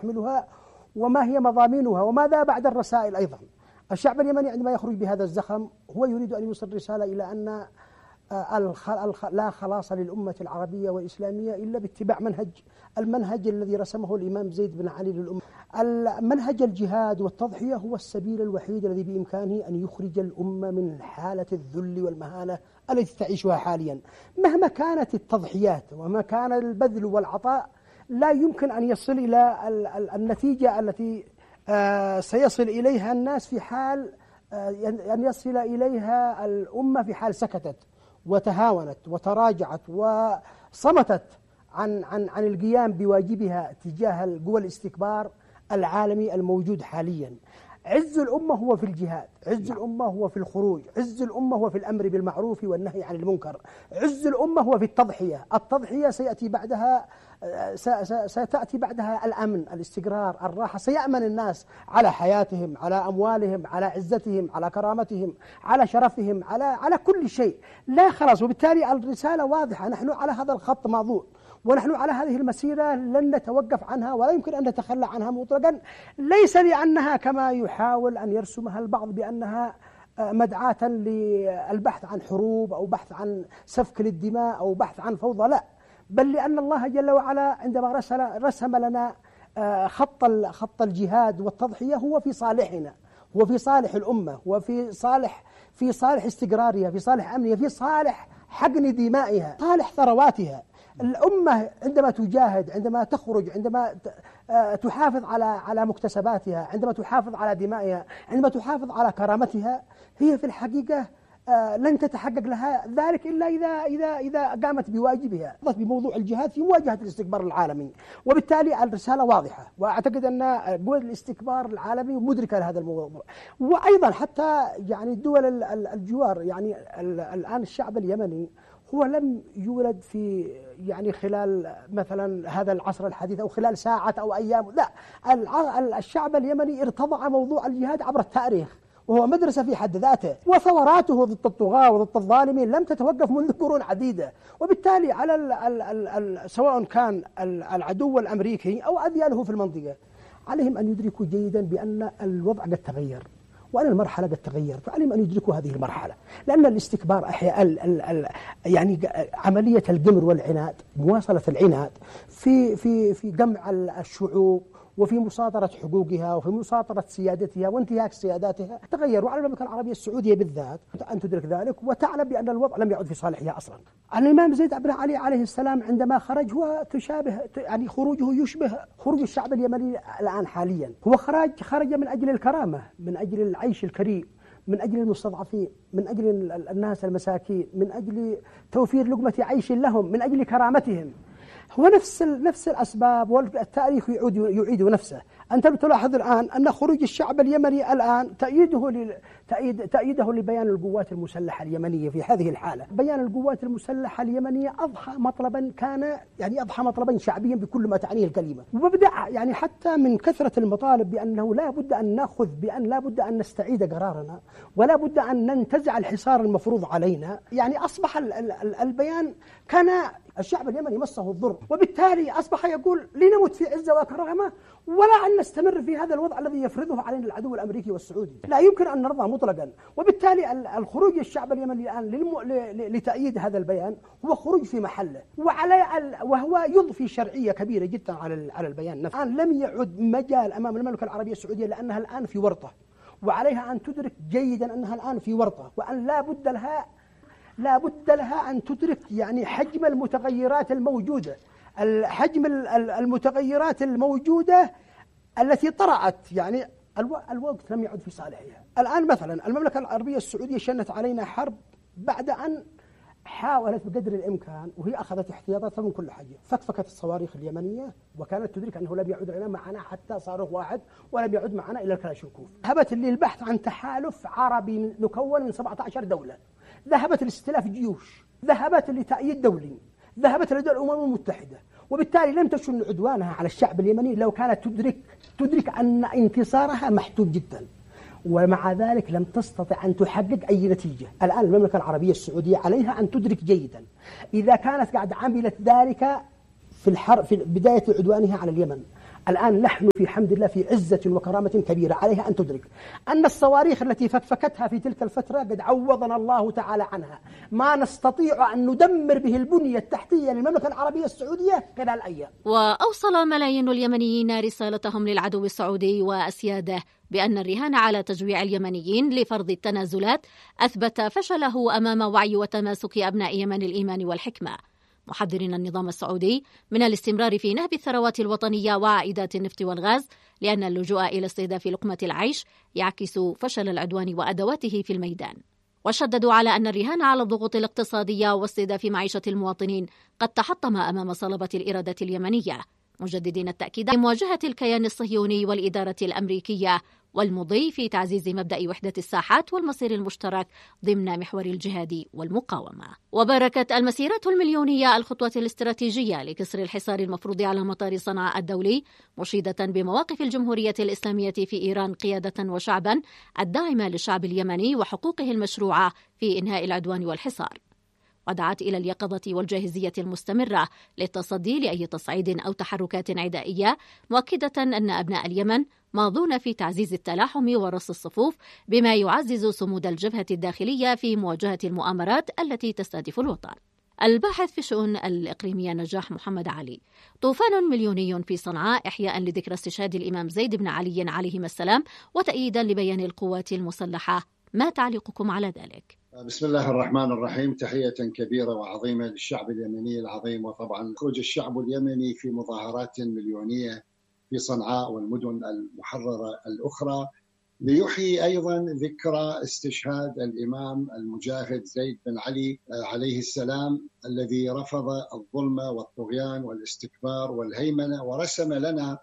تحملها وما هي مضامينها وماذا بعد الرسائل أيضا. الشعب اليمني عندما يخرج بهذا الزخم هو يريد أن يوصل رسالة إلى أن لا خلاص للأمة العربية والإسلامية إلا باتباع المنهج الذي رسمه الإمام زيد بن علي للأمة. منهج الجهاد والتضحية هو السبيل الوحيد الذي بإمكانه أن يخرج الأمة من حالة الذل والمهانة التي تعيشها حاليا. مهما كانت التضحيات وما كان البذل والعطاء لا يمكن أن يصل إلى النتيجة التي سيصل إليها الناس في حال أن يصل إليها الأمة في حال سكتت وتهاونت وتراجعت وصمتت عن القيام بواجبها تجاه القوى الاستكبار العالمي الموجود حاليا. عز الأمة هو في الجهاد، عز الأمة هو في الخروج، عز الأمة هو في الأمر بالمعروف والنهي عن المنكر، عز الأمة هو في التضحية. التضحية ستأتي بعدها الأمن، الاستقرار، الراحة. سيأمن الناس على حياتهم، على أموالهم، على عزتهم، على كرامتهم، على شرفهم، على كل شيء. لا خلاص. وبالتالي الرسالة واضحة، نحن على هذا الخط ماضون، ونحن على هذه المسيرة لن نتوقف عنها ولا يمكن أن نتخلى عنها مطلقا. ليس لأنها كما يحاول أن يرسمها البعض بأنها مدعاة للبحث عن حروب أو بحث عن سفك للدماء أو بحث عن فوضى، لا، بل لأن الله جل وعلا عندما رسم لنا خط الجهاد والتضحية هو في صالحنا، هو في صالح الأمة، هو في صالح استقرارها، في صالح أمنها، في صالح حقن دمائها، صالح ثرواتها. الأمة عندما تجاهد، عندما تخرج، عندما تحافظ على مكتسباتها، عندما تحافظ على دمائها، عندما تحافظ على كرامتها، هي في الحقيقة لن تتحقق لها ذلك إلا إذا قامت بواجبها بموضوع الجهاد في مواجهة الاستكبار العالمي. وبالتالي الرسالة واضحة، وأعتقد أن قوى الاستكبار العالمي مدركة لهذا الموضوع. وأيضا حتى يعني دول الجوار، يعني الآن الشعب اليمني هو لم يولد في خلال مثلا هذا العصر الحديث أو خلال ساعات أو أيام، لا، الشعب اليمني ارتضع موضوع الجهاد عبر التاريخ، وهو مدرسة في حد ذاته، وثوراته ضد الطغاة وضد الظالمين لم تتوقف منذ قرون عديدة. وبالتالي على سواء كان العدو الأمريكي أو أذياله في المنطقة عليهم أن يدركوا جيدا بأن الوضع قد تغير وأن المرحلة قد تغيرت، وعليهم أن يدركوا هذه المرحلة، لأن الاستكبار يعني عملية القمر والعناد، مواصلة العناد في جمع الشعوب وفي مصادرة حقوقها وفي مصادرة سيادتها وانتهاك سياداتها تغير. وعلى المملكة العربية السعودية بالذات أن تدرك ذلك وتعلم بأن الوضع لم يعد في صالحها أصلا. الإمام زيد بن علي عليه السلام عندما خرج هو خروجه يشبه خروج الشعب اليمني الآن حاليا. هو خرج من أجل الكرامة، من أجل العيش الكريم، من أجل المستضعفين، من أجل الناس المساكين، من أجل توفير لقمة عيش لهم، من أجل كرامتهم. هو نفس الأسباب، والتاريخ يعيد نفسه. أنت بتلاحظ الآن أن خروج الشعب اليمني الآن تأييده لبيان القوات المسلحة اليمنية في هذه الحالة. بيان القوات المسلحة اليمنية أضحى مطلبا شعبيا بكل ما تعنيه الكلمة. وبدأ حتى من كثرة المطالب بأنه لا بد أن نأخذ، بأن لا بد أن نستعيد قرارنا، ولا بد أن ننتزع الحصار المفروض علينا. أصبح البيان كان الشعب اليمني مسه الضر، وبالتالي أصبح يقول لنمت في عزة وكرامة ولا أن نستمر في هذا الوضع الذي يفرضه علينا العدو الأمريكي والسعودي. لا يمكن أن نرضى مطلقا. وبالتالي الخروج الشعب اليمني الآن لتأييد هذا البيان هو خروج في محله، وهو يضفي شرعية كبيرة جدا على البيان نفسه. الآن لم يعد مجال أمام المملكة العربية السعودية لأنها الآن في ورطة، وعليها أن تدرك جيدا أنها الآن في ورطة، وأن لا بد لها أن تدرك حجم المتغيرات الموجودة، المتغيرات الموجودة التي طرأت. الوقت لم يعد في صالحها. الآن مثلا المملكة العربية السعودية شنت علينا حرب بعد أن حاولت بقدر الإمكان، وهي أخذت احتياطاتها من كل حاجة، فكفكت الصواريخ اليمنية، وكانت تدرك أنه لم يعد لنا معنا حتى صاروخ واحد، ولم يعد معنا إلا الكلاشينكوف. ذهبت للبحث عن تحالف عربي مكون من 17 دولة، ذهبت لاستلاف جيوش، ذهبت لتأييد دولي، ذهبت لدى الأمم المتحدة. وبالتالي لم تشن عدوانها على الشعب اليمني لو كانت تدرك أن انتصارها محتوم جدا، ومع ذلك لم تستطع أن تحقق أي نتيجة. الآن المملكة العربية السعودية عليها أن تدرك جيدا إذا كانت قاعدة عملت ذلك في بداية عدوانها على اليمن، الآن نحن في حمد الله في عزة وكرامة كبيرة. عليها أن تدرك أن الصواريخ التي فكفكتها في تلك الفترة قد عوضنا الله تعالى عنها ما نستطيع أن ندمر به البنية التحتية للمملكة العربية السعودية خلال أيام. وأوصل ملايين اليمنيين رسالتهم للعدو السعودي وأسياده بأن الرهان على تجويع اليمنيين لفرض التنازلات أثبت فشله أمام وعي وتماسك أبناء يمن الإيمان والحكمة، محذرين النظام السعودي من الاستمرار في نهب الثروات الوطنية وعائدات النفط والغاز، لأن اللجوء إلى استهداف لقمة العيش يعكس فشل العدوان وأدواته في الميدان. وشددوا على أن الرهان على الضغوط الاقتصادية واستهداف معيشة المواطنين قد تحطم أمام صلبة الإرادة اليمنية، مجددين التأكيد على مواجهة الكيان الصهيوني والإدارة الأمريكية والمضي في تعزيز مبدأ وحدة الساحات والمصير المشترك ضمن محور الجهاد والمقاومة. وباركت المسيرة المليونية الخطوة الاستراتيجية لكسر الحصار المفروض على مطار صنعاء الدولي، مشيدة بمواقف الجمهورية الإسلامية في إيران قيادة وشعبا الداعمة للشعب اليمني وحقوقه المشروعة في إنهاء العدوان والحصار. ودعت إلى اليقظة والجاهزية المستمرة للتصدي لأي تصعيد أو تحركات عدائية، مؤكدة أن أبناء اليمن ماضون في تعزيز التلاحم ورص الصفوف بما يعزز صمود الجبهة الداخلية في مواجهة المؤامرات التي تستهدف الوطن. الباحث في الشؤون الإقليمية نجاح محمد علي: طوفان مليوني في صنعاء إحياء لذكرى استشهاد الإمام زيد بن علي عليهما السلام وتأييدا لبيان القوات المسلحة، ما تعليقكم على ذلك؟ بسم الله الرحمن الرحيم. تحية كبيرة وعظيمة للشعب اليمني العظيم. وطبعا خرج الشعب اليمني في مظاهرات مليونية في صنعاء والمدن المحررة الأخرى ليحيي أيضا ذكرى استشهاد الإمام المجاهد زيد بن علي عليه السلام، الذي رفض الظلم والطغيان والاستكبار والهيمنة ورسم لنا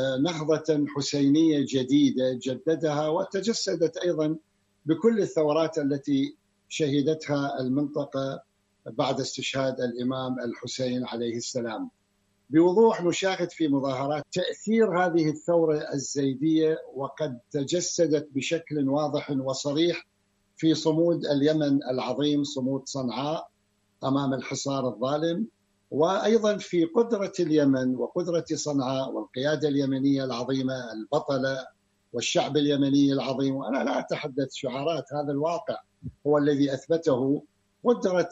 نهضة حسينية جديدة جددها وتجسدت أيضا بكل الثورات التي شهدتها المنطقة بعد استشهاد الإمام الحسين عليه السلام. بوضوح نشاهد في مظاهرات تأثير هذه الثورة الزيدية، وقد تجسدت بشكل واضح وصريح في صمود اليمن العظيم، صمود صنعاء أمام الحصار الظالم، وأيضا في قدرة اليمن وقدرة صنعاء والقيادة اليمنية العظيمة البطلة والشعب اليمني العظيم. وأنا لا أتحدث شعارات، هذا الواقع هو الذي أثبته قدرة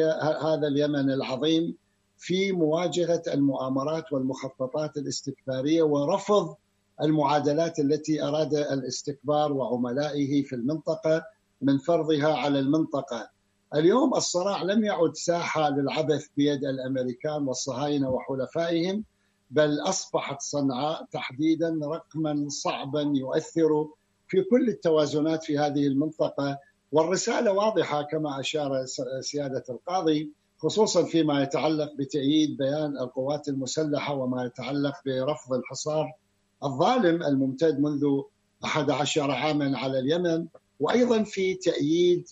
هذا اليمن العظيم في مواجهة المؤامرات والمخططات الاستكبارية ورفض المعادلات التي أراد الاستكبار وعملائه في المنطقة من فرضها على المنطقة. اليوم الصراع لم يعد ساحة للعبث بيد الأمريكان والصهاينة وحلفائهم، بل أصبحت صنعاء تحديدا رقما صعبا يؤثر في كل التوازنات في هذه المنطقة. والرسالة واضحة كما أشار سيادة القاضي، خصوصا فيما يتعلق بتأييد بيان القوات المسلحة وما يتعلق برفض الحصار الظالم الممتد منذ 11 عاما على اليمن، وأيضا في تأييد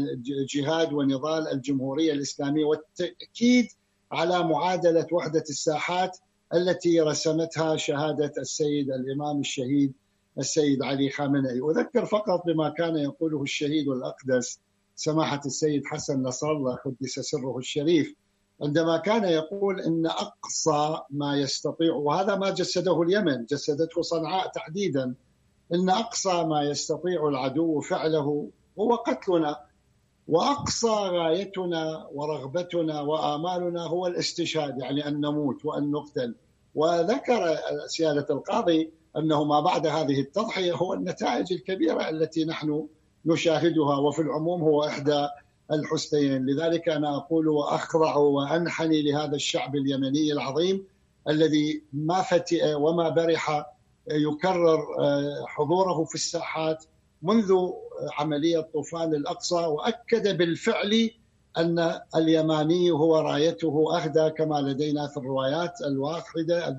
جهاد ونضال الجمهورية الإسلامية والتأكيد على معادلة وحدة الساحات التي رسمتها شهادة السيد الإمام الشهيد السيد علي خامنئي. أذكر فقط بما كان يقوله الشهيد الأقدس سماحة السيد حسن نصر الله قدس سره الشريف، عندما كان يقول إن أقصى ما يستطيع، وهذا ما جسده اليمن جسدته صنعاء تحديدا، إن أقصى ما يستطيع العدو فعله هو قتلنا، وأقصى غايتنا ورغبتنا وآمالنا هو الاستشهاد، يعني أن نموت وأن نقتل. وذكر سيادة القاضي أنه ما بعد هذه التضحية هو النتائج الكبيرة التي نحن نشاهدها، وفي العموم هو إحدى الحسنيين. لذلك أنا أقول وأخضع وأنحني لهذا الشعب اليمني العظيم الذي ما فتئ وما برح يكرر حضوره في الساحات منذ عملية طوفان الأقصى، وأكد بالفعل أن اليماني هو رايته أهدى كما لدينا في الروايات الواحدة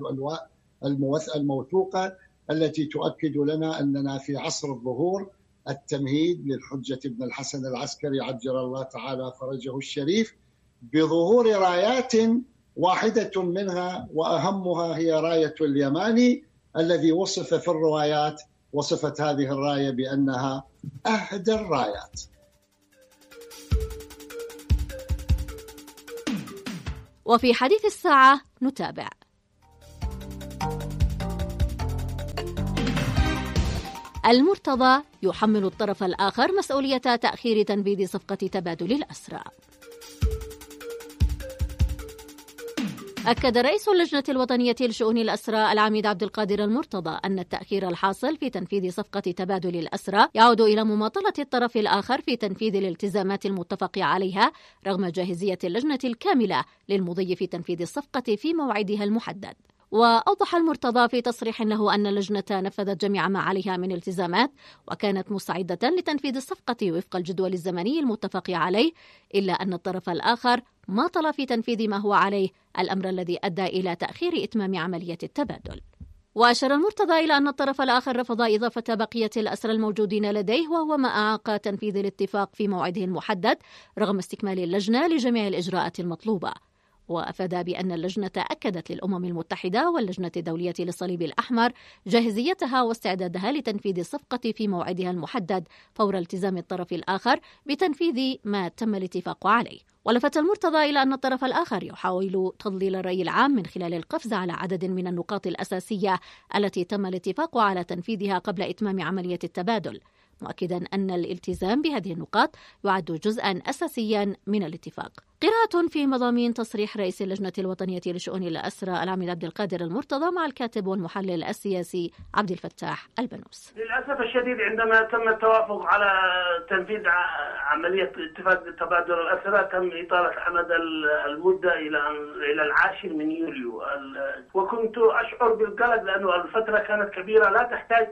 الموثوقة التي تؤكد لنا أننا في عصر الظهور، التمهيد للحجة بن الحسن العسكري عجل الله تعالى فرجه الشريف، بظهور رايات واحدة منها وأهمها هي راية اليماني الذي وصف في الروايات، وصفت هذه الراية بأنها أهدى الرايات. وفي حديث الساعة نتابع. المرتضى يحمل الطرف الآخر مسؤولية تأخير تنفيذ صفقة تبادل الأسرى. أكد رئيس اللجنة الوطنية لشؤون الأسرى العميد عبد القادر المرتضى أن التأخير الحاصل في تنفيذ صفقة تبادل الأسرى يعود إلى مماطلة الطرف الآخر في تنفيذ الالتزامات المتفق عليها رغم جاهزية اللجنة الكاملة للمضي في تنفيذ الصفقة في موعدها المحدد. وأوضح المرتضى في تصريح له أن اللجنة نفذت جميع ما عليها من التزامات وكانت مستعدة لتنفيذ الصفقة وفق الجدول الزمني المتفق عليه، إلا أن الطرف الآخر ماطل في تنفيذ ما هو عليه، الأمر الذي أدى إلى تأخير إتمام عملية التبادل. وأشار المرتضى إلى أن الطرف الآخر رفض إضافة بقية الأسرى الموجودين لديه، وهو ما أعاق تنفيذ الاتفاق في موعده المحدد رغم استكمال اللجنة لجميع الإجراءات المطلوبة. وأفاد بأن اللجنة أكدت للأمم المتحدة واللجنة الدولية للصليب الأحمر جاهزيتها واستعدادها لتنفيذ الصفقة في موعدها المحدد فور التزام الطرف الآخر بتنفيذ ما تم الاتفاق عليه. ولفت المرتضى إلى أن الطرف الآخر يحاول تضليل الرأي العام من خلال القفز على عدد من النقاط الأساسية التي تم الاتفاق على تنفيذها قبل إتمام عملية التبادل، مؤكدا أن الالتزام بهذه النقاط يعد جزءا أساسيا من الاتفاق. قراءة في مضامين تصريح رئيس اللجنة الوطنية لشؤون الأسرى العميد عبد القادر المرتضى مع الكاتب والمحلل السياسي عبد الفتاح البنوس. للأسف الشديد عندما تم التوافق على تنفيذ عملية اتفاق تبادل الأسرى تم إطالة أمد المدة إلى 10 من يوليو، وكنت أشعر بالقلق لأنه الفترة كانت كبيرة لا تحتاج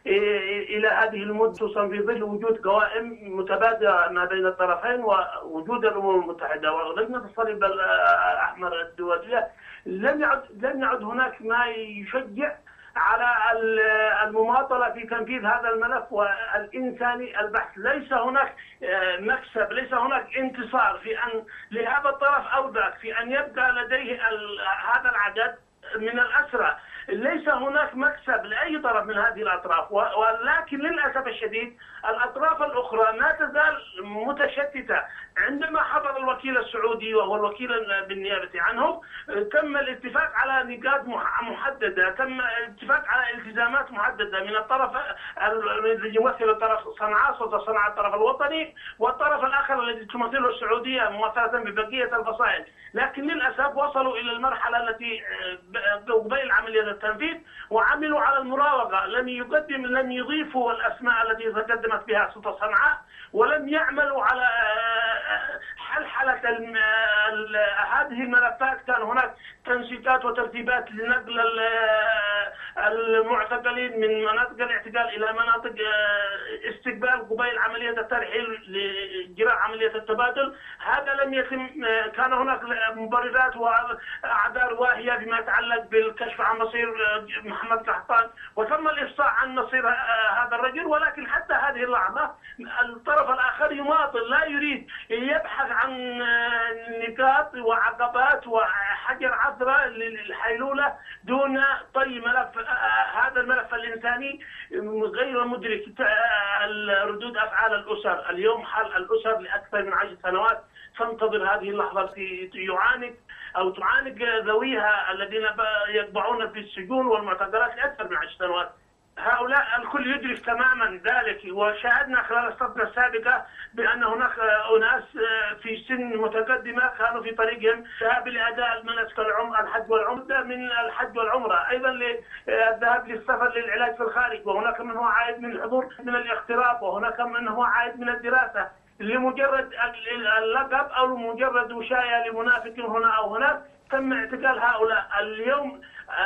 إلى هذه المدة، خصوصا في ظل وجود قوائم متبادلة ما بين الطرفين ووجود الأمم المتحدة ولجنة الصليب الأحمر الدولية. لم يعد هناك ما يشجع على المماطلة في تنفيذ هذا الملف والإنساني البحث. ليس هناك مكسب، ليس هناك انتصار في أن لهذا الطرف أو ذاك في أن يبقى لديه هذا العدد من الأسرى. ليس هناك مكسب لأي طرف من هذه الأطراف، ولكن للأسف الشديد الأطراف الأخرى ما تزال متشتتة. عندما حضر الوكيل السعودي وهو الوكيل بالنيابة عنه تم الاتفاق على نقاط محددة، تم الاتفاق على التزامات محددة من الطرف الذي يمثل الطرف صنعاء سلطة صنعاء الطرف الوطني، والطرف الآخر الذي تمثله السعودية ممثلة ببقية الفصائل. لكن للأسف وصلوا إلى المرحلة التي قبيل عملية التنفيذ وعملوا على المراوغة، لم يضيفوا الأسماء التي تقدمت بها سلطة صنعاء، ولم يعملوا على حلحلة هذه الملفات. كان هناك تنسيقات وترتيبات لنقل المعتقلين من مناطق الاعتقال إلى مناطق استقبال قبيل عملية الترحيل لإجراء عملية التبادل. هذا لم يتم. كان هناك مبررات وأعذار واهية فيما يتعلق بالكشف عن مصير محمد قحطان، وتم الإفصاح عن مصير هذا الرجل. ولكن حتى هذه اللحظة الطرف الآخر يماطل، لا يريد يبحث عن نقاط وعقبات وحجر عثرة للحيلولة دون طي ملف هذا الملف الإنساني، غير مدرك ردود أفعال الأسر. اليوم حال الأسر لأكثر من 10 سنوات تنتظر هذه اللحظة التي تعانق ذويها الذين يقبعون في السجون والمعتقلات لأكثر من 10 سنوات. هؤلاء الكل يدرك تماما ذلك، وشاهدنا خلال الفترة السابقة بأن هناك أناس في سن متقدمة كانوا في طريقهم ذهاب لأداء مناسك الحج والعمرة، من الحج والعمرة أيضا للذهاب للسفر للعلاج في الخارج، وهناك من هو عائد من الحضور من الاغتراب، وهناك من هو عائد من الدراسة لمجرد اللقب أو لمجرد وشاية لمنافق هنا أو هناك. تم اعتقال هؤلاء. اليوم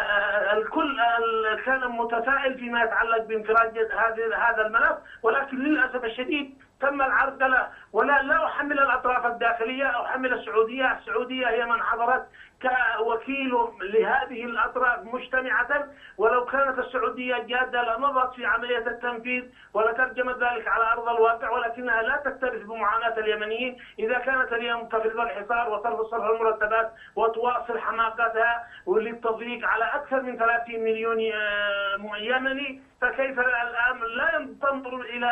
الكل كان متفائل فيما يتعلق بانفراج هذا الملف، ولكن للأسف الشديد تم العرقلة. ولا أحمل الأطراف الداخلية، أحمل السعودية. السعودية هي من حضرت كوكيل لهذه الأطراف مجتمعة، ولو كانت السعودية جادة لمضت في عملية التنفيذ ولترجمت ذلك على أرض الواقع، ولكنها لا تكترث بمعاناة اليمنيين. إذا كانت اليوم تفرض الحصار وترفض صرف المرتبات وتواصل حماقتها وللتضييق على أكثر من 30 مليون يمني، فكيف الأمر لا تنظر إلى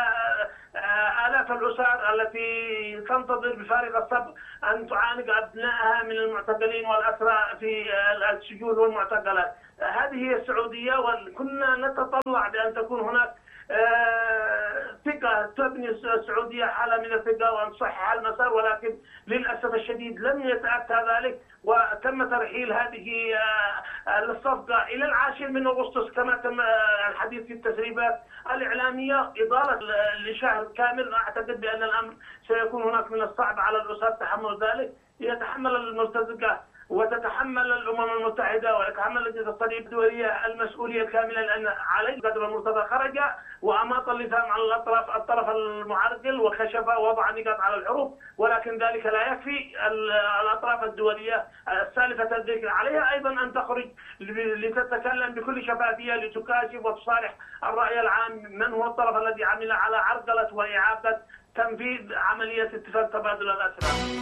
آلاف الأسر التي تنتظر بفارغ الصبر أن تعانق أبنائها من المعتقلين والأسرى في السجون والمعتقلات. هذه هي السعودية، وكنا نتطلع بأن تكون هناك ثقة تبني السعودية حالة من الثقة وأن تصحح المسار، ولكن للأسف الشديد لم يتأتى ذلك، وتم ترحيل هذه الصفقة إلى 10 من أغسطس كما تم الحديث في التسريبات الإعلامية، إضافة لشهر كامل. أعتقد بأن الأمر سيكون هناك من الصعب على الأسر تحمل ذلك. يتحمل المرتزقة وتتحمل الأمم المتحدة ويتحمل لجنة الصليب الدولية المسؤولية الكاملة، لأن علي قدر المرتضى خرج وأماط اللثام على الطرف المعرقل وكشف ووضع نقاط على الحروف، ولكن ذلك لا يكفي. الأطراف الدولية السالفة الذكر عليها أيضا أن تخرج لتتكلم بكل شفافية لتكاشف وتصالح الرأي العام من هو الطرف الذي عمل على عرقلة وإعاقة تنفيذ عملية اتفاق تبادل الأسرى.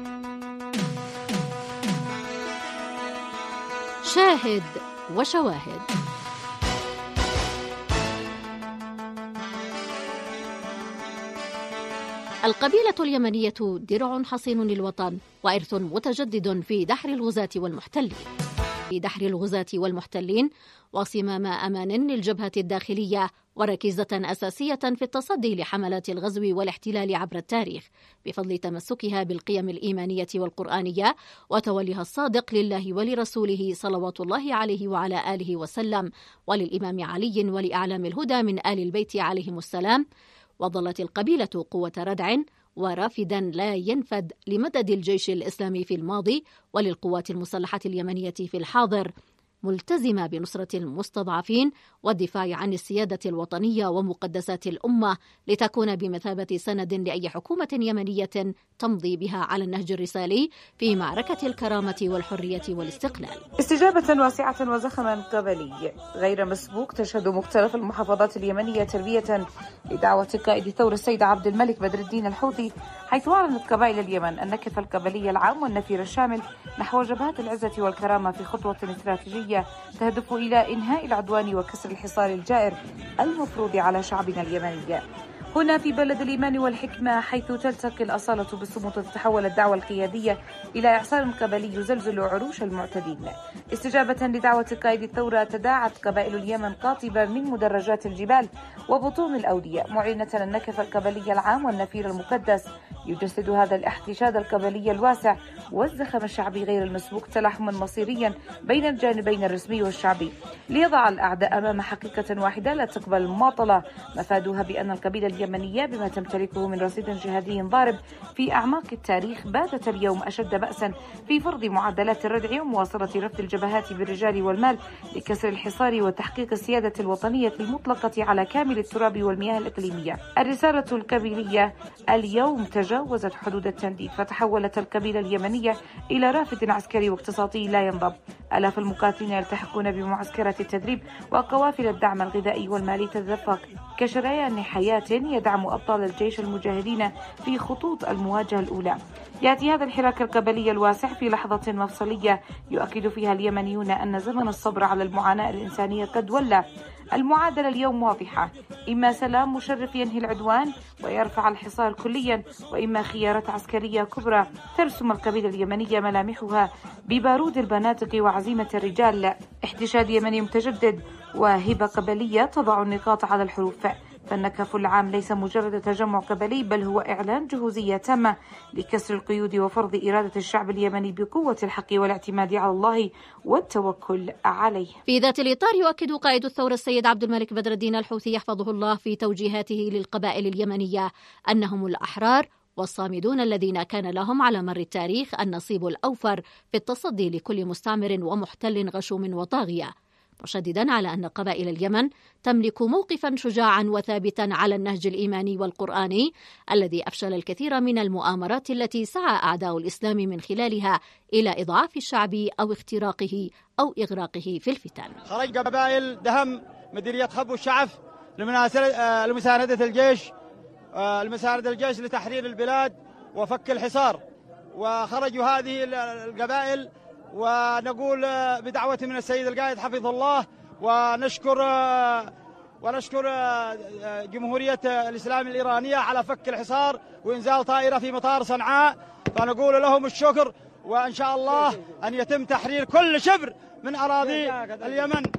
شاهد وشواهد. القبيلة اليمنية درع حصين للوطن وإرث متجدد في دحر الغزاة والمحتلين وصمام أمان للجبهة الداخلية وركيزة أساسية في التصدي لحملات الغزو والاحتلال عبر التاريخ، بفضل تمسكها بالقيم الإيمانية والقرآنية وتوليها الصادق لله ولرسوله صلوات الله عليه وعلى آله وسلم، وللإمام علي ولأعلام الهدى من آل البيت عليهم السلام. وظلت القبيلة قوة ردع ورافدا لا ينفد لمدد الجيش الإسلامي في الماضي وللقوات المسلحة اليمنية في الحاضر، ملتزمة بنصرة المستضعفين والدفاع عن السيادة الوطنية ومقدسات الأمة، لتكون بمثابة سند لأي حكومة يمنية تمضي بها على النهج الرسالي في معركة الكرامة والحرية والاستقلال. استجابة واسعة وزخما قبلي غير مسبوق تشهد مختلف المحافظات اليمنية تلبية لدعوة قائد الثورة السيد عبد الملك بدر الدين الحوثي، حيث أعلنت قبائل اليمن النكف القبلي العام والنفير الشامل نحو جبهات العزة والكرامة في خطوة استراتيجية تهدف إلى إنهاء العدوان وكسر الحصار الجائر المفروض على شعبنا اليمني. هنا في بلد الإيمان والحكمة، حيث تلتقي الأصالة بالصمود وتتحول الدعوة القيادية إلى إعصار قبلي يزلزل عروش المعتدين. استجابة لدعوة قائد الثورة تداعت قبائل اليمن قاطبة من مدرجات الجبال وبطون الأودية، معلنة النكف القبلي العام والنفير المقدس، يجسد هذا الاحتشاد القبلي الواسع والزخم الشعبي غير المسبوق تلاحما مصيريا بين الجانبين الرسمي والشعبي، ليضع الأعداء أمام حقيقة واحدة لا تقبل المماطلة، مفادها بأن القبيلة اليمنية بما تمتلكه من رصيد جهادي ضارب في أعماق التاريخ باتت اليوم أشد بأسا في فرض معدلات الردع ومواصلة رفض الجبهات بالرجال والمال لكسر الحصار وتحقيق السيادة الوطنية المطلقة على كامل التراب والمياه الإقليمية. الرسالة القبيلية اليوم تجاوزت حدود التنديد، فتحولت القبيلة اليمنية إلى رافد عسكري واقتصادي لا ينضب. آلاف المقاتلين يلتحقون بمعسكرات التدريب وقوافل الدعم الغذائي والمالي تتدفق كشريان حياة يدعم أبطال الجيش المجاهدين في خطوط المواجهة الأولى. يأتي هذا الحراك القبلي الواسع في لحظة مفصلية يؤكد فيها اليمنيون أن زمن الصبر على المعاناة الإنسانية قد ولى. المعادلة اليوم واضحة، إما سلام مشرف ينهي العدوان ويرفع الحصار كليا، وإما خيارات عسكرية كبرى ترسم القبيلة اليمنية ملامحها ببارود البنادق وعزيمة الرجال. احتشاد يمني متجدد وهبة قبلية تضع النقاط على الحروف، فالنكف العام ليس مجرد تجمع قبلي، بل هو إعلان جهوزية تامة لكسر القيود وفرض إرادة الشعب اليمني بقوة الحق والاعتماد على الله والتوكل عليه. في ذات الإطار يؤكد قائد الثورة السيد عبد الملك بدر الدين الحوثي يحفظه الله في توجيهاته للقبائل اليمنية أنهم الأحرار والصامدون الذين كان لهم على مر التاريخ النصيب الأوفر في التصدي لكل مستعمر ومحتل غشوم وطاغية، مشددا على أن قبائل اليمن تملك موقفا شجاعا وثابتا على النهج الإيماني والقرآني الذي أفشل الكثير من المؤامرات التي سعى أعداء الإسلام من خلالها إلى إضعاف الشعب أو اختراقه أو إغراقه في الفتن. خرج قبائل دهم مديرية خب والشعف لمساندة الجيش لتحرير البلاد وفك الحصار، وخرجوا هذه القبائل ونقول بدعوة من السيد القائد حفظه الله، ونشكر جمهورية الإسلام الإيرانية على فك الحصار وإنزال طائرة في مطار صنعاء، فنقول لهم الشكر، وإن شاء الله أن يتم تحرير كل شبر من أراضي اليمن